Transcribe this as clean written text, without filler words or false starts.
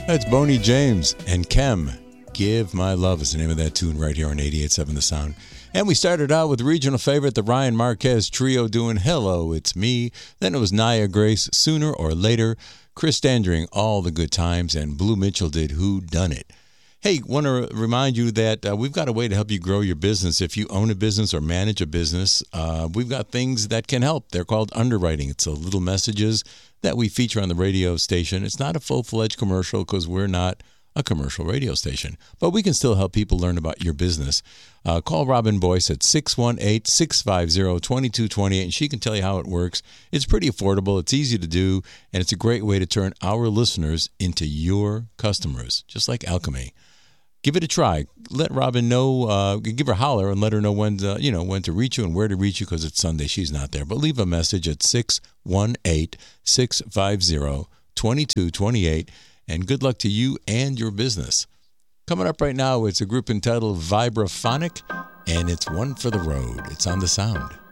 That's Boney James and Kem. Give My Love is the name of that tune right here on 88.7 The Sound. And we started out with regional favorite, the Ryan Marquez Trio doing Hello, It's Me. Then it was Nia Grace, Sooner or Later. Chris Standring, All the Good Times. And Blue Mitchell did Who Done It. Hey, want to remind you that we've got a way to help you grow your business. If you own a business or manage a business, we've got things that can help. They're called underwriting. It's a little messages that we feature on the radio station. It's not a full-fledged commercial because we're not a commercial radio station, but we can still help people learn about your business. Call Robin Boyce at 618-650-2228, and she can tell you how it works. It's pretty affordable, it's easy to do, and it's a great way to turn our listeners into your customers, just like Alchemy. Give it a try. Let Robin know, give her a holler and let her know when to reach you and where to reach you because it's Sunday. She's not there. But leave a message at 618-650-2228. And good luck to you and your business. Coming up right now, it's a group entitled Vibraphonic, and it's One for the Road. It's on The Sound.